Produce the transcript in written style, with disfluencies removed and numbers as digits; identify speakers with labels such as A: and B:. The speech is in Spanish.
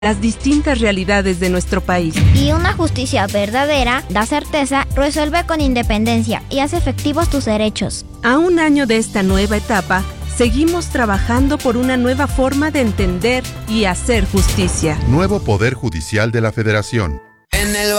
A: las distintas realidades de nuestro país.
B: Y una justicia verdadera da certeza, resuelve con independencia y hace efectivos tus derechos.
A: A un año de esta nueva etapa, seguimos trabajando por una nueva forma de entender y hacer justicia.
C: Nuevo Poder Judicial de la Federación.
D: En el